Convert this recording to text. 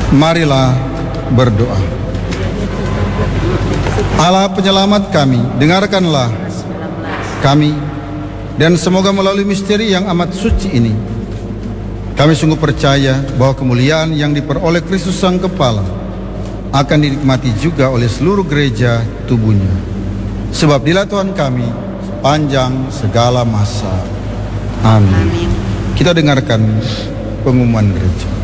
Marilah berdoa. Allah penyelamat kami, dengarkanlah kami, dan semoga melalui misteri yang amat suci ini, kami sungguh percaya bahwa kemuliaan yang diperoleh Kristus Sang Kepala akan dinikmati juga oleh seluruh gereja tubuhnya. Sebab dilah Tuhan kami panjang segala masa. Amin. Kita dengarkan pengumuman gereja.